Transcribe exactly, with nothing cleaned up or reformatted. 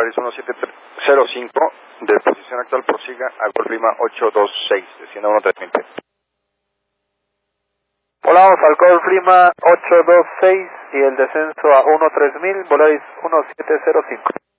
Volaris uno siete cero cinco, de posición actual prosiga a Golf Lima ocho dos seis, descienda uno tres mil. Volamos al Golf Lima ocho dos seis y el descenso a uno tres mil, Volaris uno siete cero cinco.